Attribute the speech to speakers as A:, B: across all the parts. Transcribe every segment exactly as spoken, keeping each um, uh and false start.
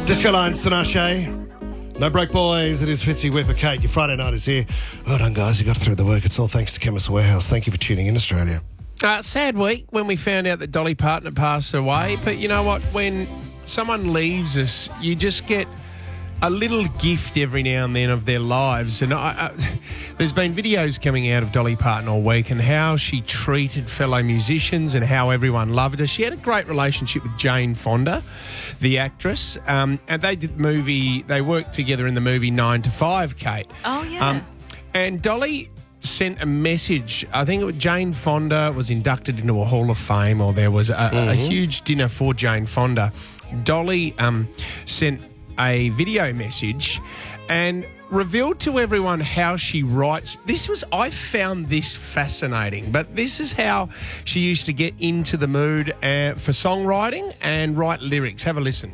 A: Disco Lines, Tinashe. No Broke Boys, it is Fitzy Whipper. Kate, your Friday night is here. Well done, guys. You got through the work. It's all thanks to Chemist Warehouse. Thank you for tuning in, Australia.
B: Uh, sad week when we found out that Dolly Parton passed away. But you know what? When someone leaves us, you just get a little gift every now and then of their lives. And I, I, there's been videos coming out of Dolly Parton all week and how she treated fellow musicians and how everyone loved her. She had a great relationship with Jane Fonda, the actress. Um, and they did the movie, they worked together in the movie Nine to Five, Kate.
C: Oh, yeah. Um,
B: and Dolly sent a message. I think it was Jane Fonda was inducted into a Hall of Fame, or there was a, mm-hmm. a huge dinner for Jane Fonda. Dolly um, sent a video message and revealed to everyone how she writes. This was, I found this fascinating, but this is how she used to get into the mood uh, for songwriting and write lyrics. Have a listen.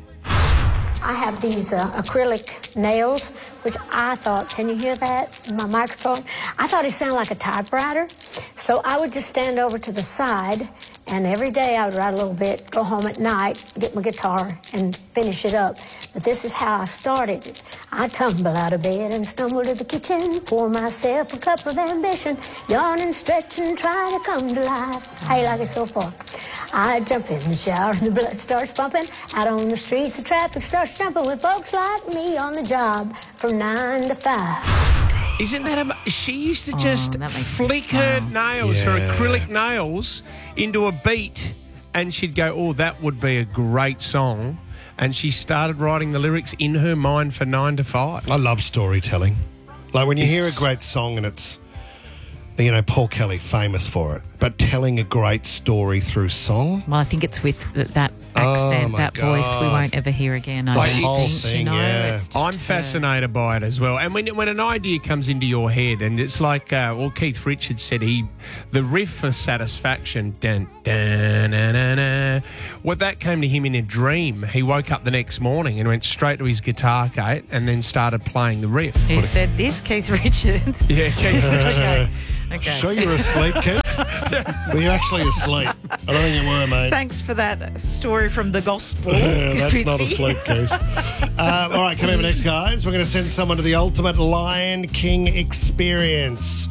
D: I have these uh, acrylic nails, which I thought, can you hear that in my microphone? I thought it sounded like a typewriter. So I would just stand over to the side, and every day I would write a little bit, go home at night, get my guitar, and finish it up. But this is how I started it. I tumble out of bed and stumble to the kitchen, pour myself a cup of ambition, yawn and stretch and try to come to life. How you like it so far? I jump in the shower and the blood starts pumping. Out on the streets, the traffic starts jumping with folks like me on the job from nine to five.
B: Isn't that a... She used to just
C: oh,
B: flick her nails,
A: Yeah.
B: her acrylic nails, into a beat, and she'd go, oh, that would be a great song. And she started writing the lyrics in her mind for nine to five.
A: I love storytelling. Like when you
B: It's-
A: hear a great song and it's, you know, Paul Kelly, famous for it, but telling a great story through song.
C: Well, I think it's with th- that
A: Oh,
C: accent,
A: my
C: that voice we
A: God.
C: won't ever hear again. I
B: Like
C: don't
B: the whole
C: think,
A: thing,
C: you know,
A: yeah.
C: it's just
B: I'm
C: her.
B: fascinated by it as well. And when when an idea comes into your head, and it's like, uh, well, Keith Richards said he, the riff for Satisfaction, dun, dun, na, na, na, well, that came to him in a dream. He woke up the next morning and went straight to his guitar, Kate, and then started playing the riff.
C: Who said this? Keith Richards.
B: Yeah, Keith
C: okay. Okay.
A: Sure you were asleep, Keith? Were you actually asleep? I don't think you were, mate.
C: Thanks for that story from the gospel.
A: Yeah, that's not
C: Fitzy.
A: asleep, Keith. um, all right, coming up next, guys, we're going to send someone to the ultimate Lion King experience.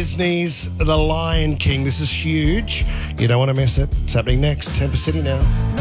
A: Disney's The Lion King. This is huge. You don't want to miss it. It's happening next. Tampa City now.